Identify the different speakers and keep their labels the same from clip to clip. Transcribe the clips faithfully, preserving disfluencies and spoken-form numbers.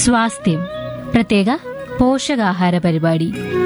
Speaker 1: സ്വാസ്ഥ്യം പ്രത്യേക പോഷകാഹാര പരിപാടി.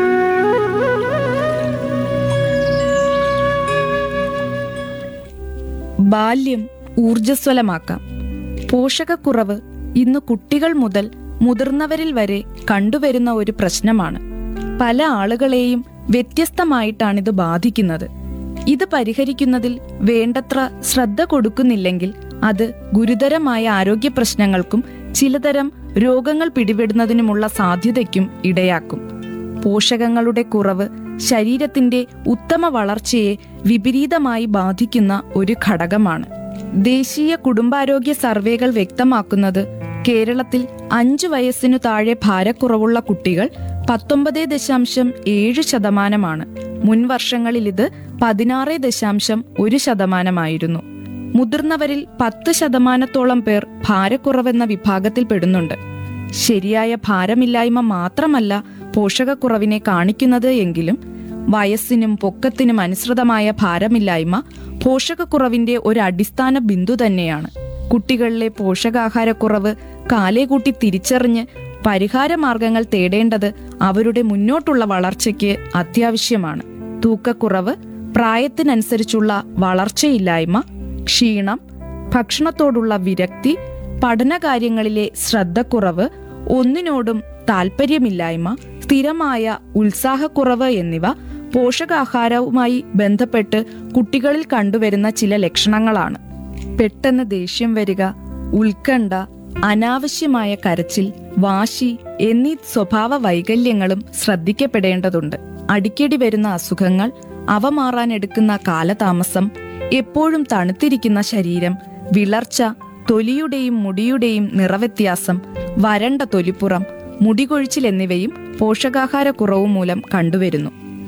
Speaker 2: ബാല്യം ഊർജ്ജസ്വലമാക്കാം. പോഷകക്കുറവ് ഇന്ന് കുട്ടികൾ മുതൽ മുതിർന്നവരിൽ വരെ കണ്ടുവരുന്ന ഒരു പ്രശ്നമാണ്. പല ആളുകളെയും വ്യത്യസ്തമായിട്ടാണിത് ബാധിക്കുന്നത്. ഇത് പരിഹരിക്കുന്നതിൽ വേണ്ടത്ര ശ്രദ്ധ കൊടുക്കുന്നില്ലെങ്കിൽ അത് ഗുരുതരമായ ആരോഗ്യ പ്രശ്നങ്ങൾക്കും ചിലതരം രോഗങ്ങൾ പിടിപെടുന്നതിനുമുള്ള സാധ്യതയ്ക്കും ഇടയാക്കും. പോഷകങ്ങളുടെ കുറവ് ശരീരത്തിന്റെ ഉത്തമ വളർച്ചയെ വിപരീതമായി ബാധിക്കുന്ന ഒരു ഘടകമാണ്. ദേശീയ കുടുംബാരോഗ്യ സർവേകൾ വ്യക്തമാക്കുന്നത് കേരളത്തിൽ അഞ്ചു വയസ്സിനു താഴെ ഭാരക്കുറവുള്ള കുട്ടികൾ പത്തൊമ്പത് ദശാംശം ഏഴ് ശതമാനമാണ്. മുൻ വർഷങ്ങളിൽ ഇത് പതിനാറ് ദശാംശം ഒരു ശതമാനമായിരുന്നു. മുതിർന്നവരിൽ പത്ത് ശതമാനത്തോളം പേർ ഭാരക്കുറവെന്ന വിഭാഗത്തിൽ പെടുന്നുണ്ട്. ശരിയായ ഭാരമില്ലായ്മ മാത്രമല്ല പോഷകക്കുറവിനെ കാണിക്കുന്നത് എങ്കിലും വയസ്സിനും പൊക്കത്തിനും അനുസൃതമായ ഭാരമില്ലായ്മ പോഷകക്കുറവിന്റെ ഒരു അടിസ്ഥാന ബിന്ദു തന്നെയാണ്. കുട്ടികളിലെ പോഷകാഹാരക്കുറവ് കാലേകൂട്ടി തിരിച്ചറിഞ്ഞ് പരിഹാരമാർഗങ്ങൾ തേടേണ്ടത് അവരുടെ മുന്നോട്ടുള്ള വളർച്ചയ്ക്ക് അത്യാവശ്യമാണ്. തൂക്കക്കുറവ്, പ്രായത്തിനനുസരിച്ചുള്ള വളർച്ചയില്ലായ്മ, ക്ഷീണം, ഭക്ഷണത്തോടുള്ള വിരക്തി, പഠനകാര്യങ്ങളിലെ ശ്രദ്ധക്കുറവ്, ഒന്നിനോടും താല്പര്യമില്ലായ്മ, സ്ഥിരമായ ഉത്സാഹക്കുറവ് എന്നിവ പോഷകാഹാരവുമായി ബന്ധപ്പെട്ട് കുട്ടികളിൽ കണ്ടുവരുന്ന ചില ലക്ഷണങ്ങളാണ്. പെട്ടെന്ന് ദേഷ്യം വരിക, ഉത്കണ്ഠ, അനാവശ്യമായ കരച്ചിൽ, വാശി എന്നീ സ്വഭാവ വൈകല്യങ്ങളും ശ്രദ്ധിക്കപ്പെടേണ്ടതുണ്ട്. അടിക്കടി വരുന്ന അസുഖങ്ങൾ, അവ മാറാനെടുക്കുന്ന കാലതാമസം, എപ്പോഴും തണുത്തിരിക്കുന്ന ശരീരം, വിളർച്ച, തൊലിയുടെയും മുടിയുടെയും നിറവ്യത്യാസം, വരണ്ട തൊലിപ്പുറം, മുടികൊഴിച്ചിൽ എന്നിവയും പോഷകാഹാരക്കുറവ് മൂലം കണ്ടുവരുന്നു.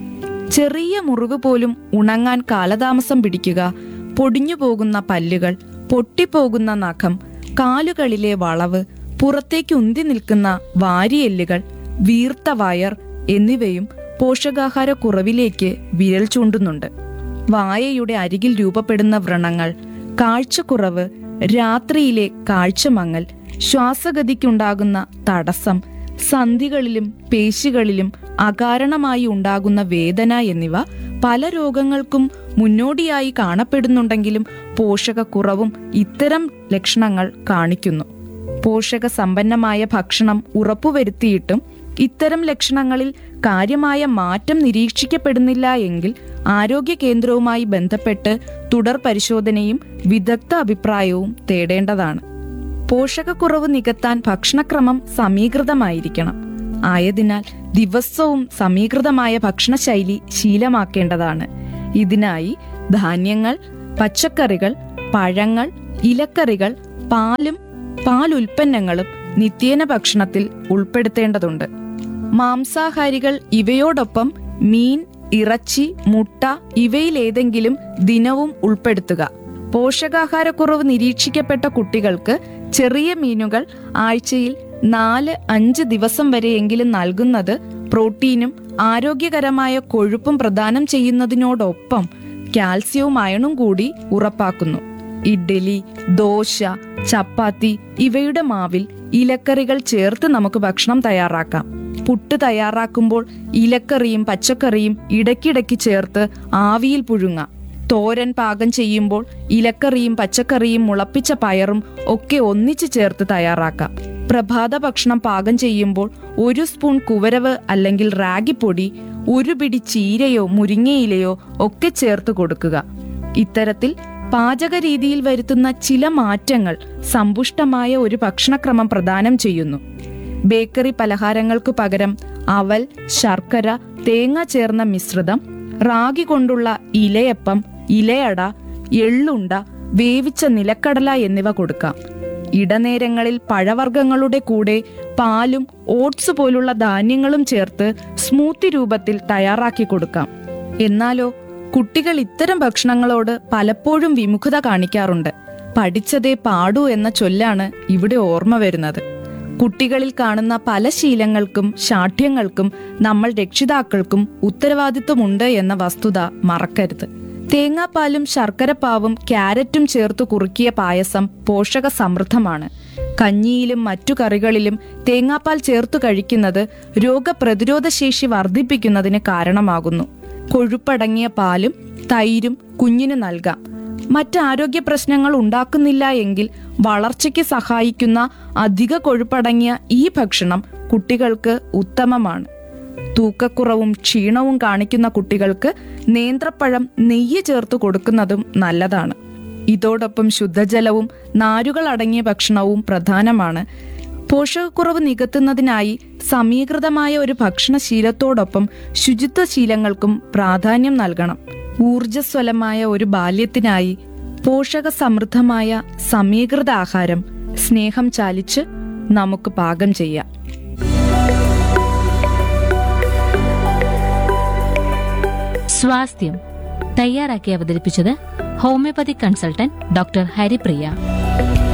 Speaker 2: ചെറിയ മുറിവ് പോലും ഉണങ്ങാൻ കാലതാമസം പിടിക്കുക, പൊടിഞ്ഞുപോകുന്ന പല്ലുകൾ, പൊട്ടിപ്പോകുന്ന നഖം, കാലുകളിലെ വളവ്, പുറത്തേക്ക് ഉന്തി നിൽക്കുന്ന വാരിയെല്ലുകൾ, വീർത്ത വയർ എന്നിവയും പോഷകാഹാരക്കുറവിലേക്ക് വിരൽ ചൂണ്ടുന്നുണ്ട്. വായയുടെ അരികിൽ രൂപപ്പെടുന്ന വ്രണങ്ങൾ, കാഴ്ചക്കുറവ്, രാത്രിയിലെ കാഴ്ചമങ്ങൽ, ശ്വാസഗതിക്കുണ്ടാകുന്ന തടസ്സം, സന്ധികളിലും പേശികളിലും അകാരണമായി ഉണ്ടാകുന്ന വേദന എന്നിവ പല രോഗങ്ങൾക്കും മുന്നോടിയായി കാണപ്പെടുന്നുണ്ടെങ്കിലും പോഷകക്കുറവും ഇത്തരം ലക്ഷണങ്ങൾ കാണിക്കുന്നു. പോഷക സമ്പന്നമായ ഭക്ഷണം ഉറപ്പുവരുത്തിയിട്ടും ഇത്തരം ലക്ഷണങ്ങളിൽ കാര്യമായ മാറ്റം നിരീക്ഷിക്കപ്പെടുന്നില്ല എങ്കിൽ ആരോഗ്യ കേന്ദ്രവുമായി ബന്ധപ്പെട്ട് തുടർ പരിശോധനയും വിദഗ്ധ അഭിപ്രായവും തേടേണ്ടതാണ്. പോഷകക്കുറവ് നികത്താൻ ഭക്ഷണക്രമം സമീകൃതമായിരിക്കണം. ആയതിനാൽ ദിവസവും സമീകൃതമായ ഭക്ഷണശൈലി ശീലമാക്കേണ്ടതാണ്. ഇതിനായി ധാന്യങ്ങൾ, പച്ചക്കറികൾ, പഴങ്ങൾ, ഇലക്കറികൾ, പാലും പാലുൽപ്പന്നങ്ങളും നിത്യേന ഭക്ഷണത്തിൽ ഉൾപ്പെടുത്തേണ്ടതുണ്ട്. മാംസാഹാരികൾ ഇവയോടൊപ്പം മീൻ, ഇറച്ചി, മുട്ട ഇവയിലേതെങ്കിലും ദിനവും ഉൾപ്പെടുത്തുക. പോഷകാഹാരക്കുറവ് നിരീക്ഷിക്കപ്പെട്ട കുട്ടികൾക്ക് ചെറിയ മീനുകൾ ആഴ്ചയിൽ നാല് അഞ്ച് ദിവസം വരെയെങ്കിലും നൽകുന്നത് പ്രോട്ടീനും ആരോഗ്യകരമായ കൊഴുപ്പും പ്രദാനം ചെയ്യുന്നതിനോടൊപ്പം കാൽസ്യവും അയണും കൂടി ഉറപ്പാക്കുന്നു. ഇഡ്ഡലി, ദോശ, ചപ്പാത്തി ഇവയുടെ മാവിൽ ഇലക്കറികൾ ചേർത്ത് നമുക്ക് ഭക്ഷണം തയ്യാറാക്കാം. പുട്ട് തയ്യാറാക്കുമ്പോൾ ഇലക്കറിയും പച്ചക്കറിയും ഇടയ്ക്കിടയ്ക്ക് ചേർത്ത് ആവിയിൽ പുഴുങ്ങാം. തോരൻ പാകം ചെയ്യുമ്പോൾ ഇലക്കറിയും പച്ചക്കറിയും മുളപ്പിച്ച പയറും ഒക്കെ ഒന്നിച്ചു ചേർത്ത് തയ്യാറാക്കാം. പ്രഭാത ഭക്ഷണം പാകം ചെയ്യുമ്പോൾ ഒരു സ്പൂൺ കുവരവ് അല്ലെങ്കിൽ റാഗിപ്പൊടി, ഒരു പിടി ചീരയോ മുരിങ്ങയിലയോ ഒക്കെ ചേർത്ത് കൊടുക്കുക. ഇത്തരത്തിൽ പാചക രീതിയിൽ വരുത്തുന്ന ചില മാറ്റങ്ങൾ സമ്പുഷ്ടമായ ഒരു ഭക്ഷണക്രമം പ്രദാനം ചെയ്യുന്നു. ബേക്കറി പലഹാരങ്ങൾക്കു പകരം അവൽ, ശർക്കര, തേങ്ങ ചേർന്ന മിശ്രിതം, റാഗി കൊണ്ടുള്ള ഇലയപ്പം, ഇലയട, എള്ളുണ്ട, വേവിച്ച നിലക്കടല എന്നിവ കൊടുക്കാം. ഇടനേരങ്ങളിൽ പഴവർഗ്ഗങ്ങളുടെ കൂടെ പാലും ഓട്സ് പോലുള്ള ധാന്യങ്ങളും ചേർത്ത് സ്മൂത്തി രൂപത്തിൽ തയ്യാറാക്കി കൊടുക്കാം. എന്നാലോ കുട്ടികൾ ഇത്തരം ഭക്ഷണങ്ങളോട് പലപ്പോഴും വിമുഖത കാണിക്കാറുണ്ട്. പഠിച്ചതേ പാടൂ എന്ന ചൊല്ലാണ് ഇവിടെ ഓർമ്മ വരുന്നത്. കുട്ടികളിൽ കാണുന്ന പല ശീലങ്ങൾക്കും ശാഠ്യങ്ങൾക്കും നമ്മൾ രക്ഷിതാക്കൾക്കും ഉത്തരവാദിത്വമുണ്ട് എന്ന വസ്തുത മറക്കരുത്. തേങ്ങാപ്പാലും ശർക്കരപ്പാവും ക്യാരറ്റും ചേർത്ത് കുറുക്കിയ പായസം പോഷക സമൃദ്ധമാണ്. കഞ്ഞിയിലും മറ്റു കറികളിലും തേങ്ങാപ്പാൽ ചേർത്തു കഴിക്കുന്നത് രോഗപ്രതിരോധ ശേഷി വർദ്ധിപ്പിക്കുന്നതിന് കാരണമാകുന്നു. കൊഴുപ്പടങ്ങിയ പാലും തൈരും കുഞ്ഞിന് നൽകാം. മറ്റ് ആരോഗ്യ പ്രശ്നങ്ങൾ ഉണ്ടാക്കുന്നില്ല എങ്കിൽ വളർച്ചയ്ക്ക് സഹായിക്കുന്ന അധിക കൊഴുപ്പടങ്ങിയ ഈ ഭക്ഷണം കുട്ടികൾക്ക് ഉത്തമമാണ്. തൂക്കക്കുറവും ക്ഷീണവും കാണിക്കുന്ന കുട്ടികൾക്ക് നേന്ത്രപ്പഴം നെയ്യ് ചേർത്ത് കൊടുക്കുന്നതും നല്ലതാണ്. ഇതോടൊപ്പം ശുദ്ധജലവും നാരുകൾ അടങ്ങിയ ഭക്ഷണവും പ്രധാനമാണ്. പോഷകക്കുറവ് നികത്തുന്നതിനായി സമീകൃതമായ ഒരു ഭക്ഷണശീലത്തോടൊപ്പം ശുചിത്വശീലങ്ങൾക്കും പ്രാധാന്യം നൽകണം. ഊർജ്ജസ്വലമായ ഒരു ബാല്യത്തിനായി പോഷക സമൃദ്ധമായ സമീകൃത ആഹാരം സ്നേഹം ചാലിച്ച് നമുക്ക് പാകം ചെയ്യാം.
Speaker 1: സ്വാസ്ഥ്യം തയ്യാറാക്കി അവതരിപ്പിച്ചത് ഹോമിയോപ്പതി കൺസൾട്ടന്റ് ഡോക്ടർ ഹരിപ്രിയ.